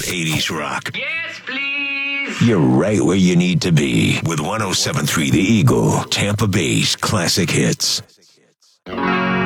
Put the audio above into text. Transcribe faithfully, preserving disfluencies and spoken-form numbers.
about eighties rock, Yes, please. you're right where you need to be with one oh seven point three The Eagle, Tampa Bay's classic hits.